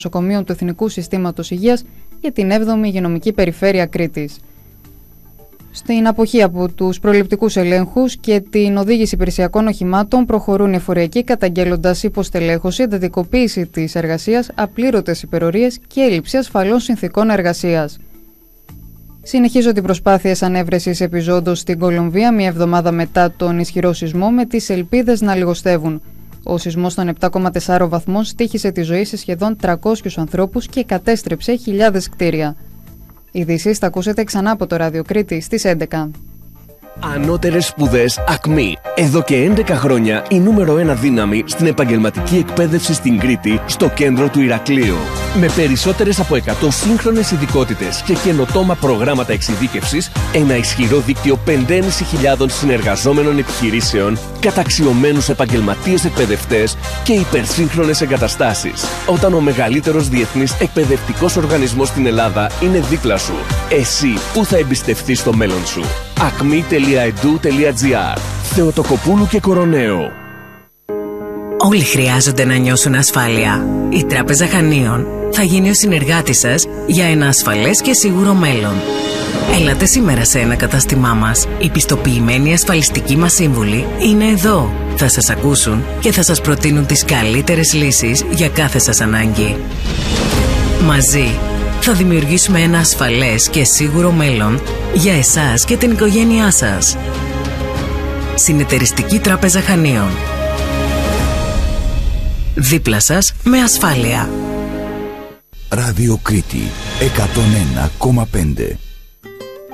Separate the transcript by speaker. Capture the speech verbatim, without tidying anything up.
Speaker 1: νοσοκομείων του Εθνικού Συστήματος Υγείας για την έβδομη Υγειονομική Περιφέρεια Κρήτης. Στην αποχή από τους προληπτικούς ελέγχους και την οδήγηση υπηρεσιακών οχημάτων προχωρούν οι εφοριακοί, καταγγέλλοντας υποστελέχωση, εντατικοποίηση της εργασίας, απλήρωτες υπερορίες και έλλειψη ασφαλών συνθηκών εργασίας. Συνεχίζονται οι προσπάθειες ανέβρεσης επιζώντος στην Κολομβία μία εβδομάδα μετά τον ισχυρό σεισμό, με τις ελπίδες να λιγοστεύουν. Ο σεισμός των επτά κόμμα τέσσερα βαθμών στοίχησε τη ζωή σε σχεδόν τριακόσιους ανθρώπους και κατέστρεψε χιλιάδες κτίρια. Ειδήσεις θα ακούσετε ξανά από το Ράδιο Κρήτη στις έντεκα.
Speaker 2: Ανώτερες σπουδές ΑΚΜΗ. Εδώ και έντεκα χρόνια η νούμερο ένα δύναμη στην επαγγελματική εκπαίδευση στην Κρήτη, στο κέντρο του Ηρακλείου. Με περισσότερες από εκατό σύγχρονες ειδικότητες και καινοτόμα προγράμματα εξειδίκευσης, ένα ισχυρό δίκτυο πέντε χιλιάδες πεντακόσιων συνεργαζόμενων επιχειρήσεων, καταξιωμένους επαγγελματίες εκπαιδευτές και υπερσύγχρονες εγκαταστάσεις. Όταν ο μεγαλύτερος διεθνής εκπαιδευτικός οργανισμός στην Ελλάδα είναι δίπλα σου, εσύ πού θα εμπιστευτείς το μέλλον σου? ακμή τελεία ι ντι ου τελεία τζι άρ. Θεοτοκοπούλου και Κοροναίο.
Speaker 3: Όλοι χρειάζονται να νιώσουν ασφάλεια. Η Τράπεζα Χανίων θα γίνει ο συνεργάτης σας για ένα ασφαλές και σίγουρο μέλλον. Έλατε σήμερα σε ένα κατάστημά μας. Οι πιστοποιημένοι ασφαλιστικοί μας σύμβουλοι είναι εδώ. Θα σας ακούσουν και θα σας προτείνουν τις καλύτερες λύσεις για κάθε σας ανάγκη. Μαζί θα δημιουργήσουμε ένα ασφαλές και σίγουρο μέλλον για εσάς και την οικογένειά σας. Συνεταιριστική Τράπεζα Χανίων. Δίπλα σας με ασφάλεια.
Speaker 4: Ράδιο Κρήτη εκατόν ένα κόμμα πέντε.